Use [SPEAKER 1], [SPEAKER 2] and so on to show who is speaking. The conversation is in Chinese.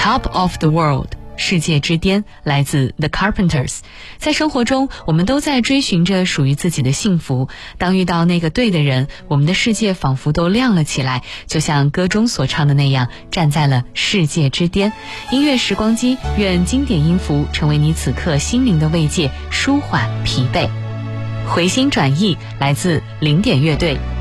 [SPEAKER 1] Top of the World， 世界之巅，来自 The Carpenters。 在生活中，我们都在追寻着属于自己的幸福，当遇到那个对的人，我们的世界仿佛都亮了起来，就像歌中所唱的那样，站在了世界之巅。音乐时光机，愿经典音符成为你此刻心灵的慰藉，舒缓疲惫。回心转意，来自零点乐队。